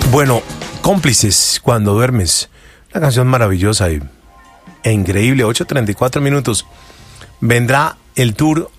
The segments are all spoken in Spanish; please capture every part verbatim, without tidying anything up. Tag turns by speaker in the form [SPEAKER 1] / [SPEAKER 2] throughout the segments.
[SPEAKER 1] Bueno, Cómplices, Cuando duermes. Una canción maravillosa y, e increíble. ocho treinta y cuatro minutos. Vendrá el tour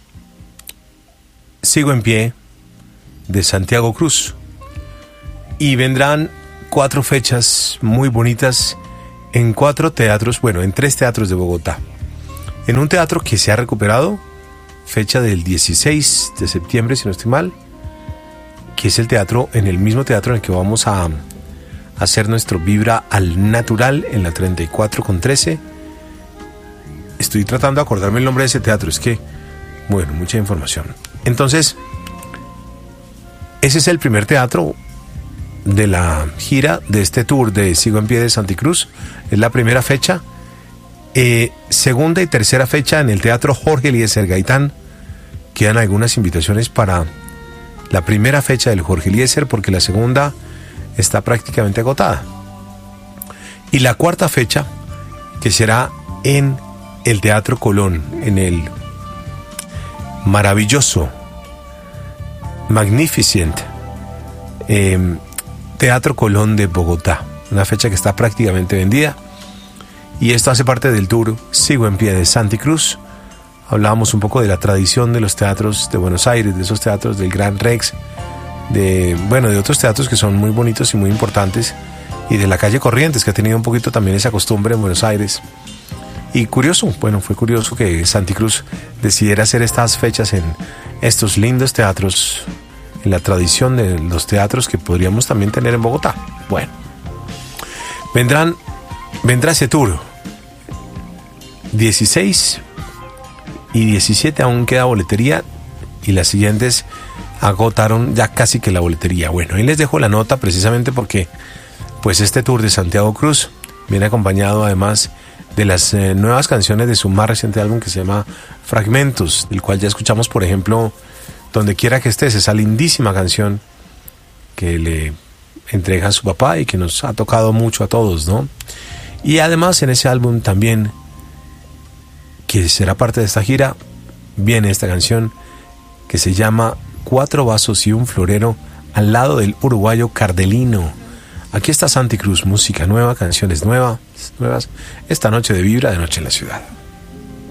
[SPEAKER 1] Sigo en Pie de Santiago Cruz. Y vendrán cuatro fechas muy bonitas en cuatro teatros, bueno, en tres teatros de Bogotá. En un teatro que se ha recuperado, fecha del dieciséis de septiembre, si no estoy mal, que es el teatro, en el mismo teatro en el que vamos a hacer nuestro Vibra al Natural, en la treinta y cuatro con trece. Estoy tratando de acordarme el nombre de ese teatro, es que, bueno, mucha información. Entonces, ese es el primer teatro de la gira de este tour de Sigo en Pie de Santi Cruz. Es la primera fecha. Eh, segunda y tercera fecha en el Teatro Jorge Eliezer Gaitán. Quedan algunas invitaciones para la primera fecha del Jorge Eliezer, porque la segunda está prácticamente agotada. Y la cuarta fecha, que será en el Teatro Colón, en el maravilloso, magnificent eh, Teatro Colón de Bogotá. Una fecha que está prácticamente vendida. Y esto hace parte del tour Sigo en Pie de Santi Cruz. Hablábamos un poco de la tradición de los teatros de Buenos Aires, de esos teatros del Gran Rex, de, bueno, de otros teatros que son muy bonitos y muy importantes, y de la calle Corrientes, que ha tenido un poquito también esa costumbre en Buenos Aires. Y curioso, bueno, fue curioso que Santi Cruz decidiera hacer estas fechas en estos lindos teatros, en la tradición de los teatros que podríamos también tener en Bogotá. Bueno, vendrán, vendrá ese tour. dieciséis y diecisiete aún queda boletería, y las siguientes agotaron ya casi que la boletería. Bueno, ahí les dejo la nota precisamente porque pues este tour de Santiago Cruz viene acompañado además de las eh, nuevas canciones de su más reciente álbum, que se llama Fragmentos, del cual ya escuchamos, por ejemplo, Donde quiera que estés, esa lindísima canción que le entrega a su papá y que nos ha tocado mucho a todos, ¿no? Y además en ese álbum también, que será parte de esta gira, viene esta canción que se llama Cuatro vasos y un florero, al lado del uruguayo Cardelino. Aquí está Santi Cruz, música nueva, canciones nuevas, nuevas, esta noche de Vibra, de Noche en la Ciudad.